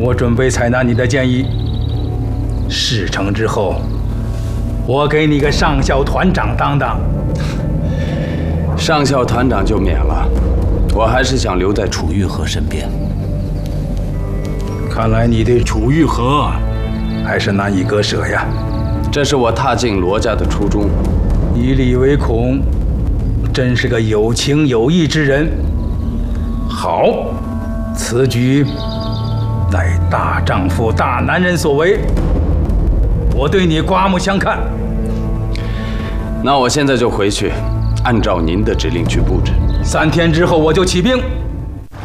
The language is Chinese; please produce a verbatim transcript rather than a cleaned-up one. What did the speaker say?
我准备采纳你的建议。事成之后，我给你个上校团长当当。 上校团长就免了，我还是想留在楚玉和身边。 看来你对楚玉和还是难以割舍呀。 这是我踏进罗家的初衷。 以李为孔，真是个有情有义之人。好，此举乃大丈夫、大男人所为，我对你刮目相看。 那我现在就回去，按照您的指令去布置。 三天之后我就起兵。